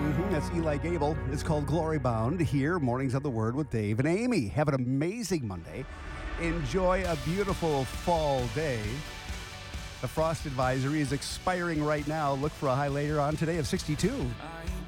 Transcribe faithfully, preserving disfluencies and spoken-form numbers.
Mm-hmm, that's Eli Gable. It's called Glory Bound here, Mornings of the Word with Dave and Amy. Have an amazing Monday. Enjoy a beautiful fall day. The frost advisory is expiring right now. Look for a high later on today of sixty-two.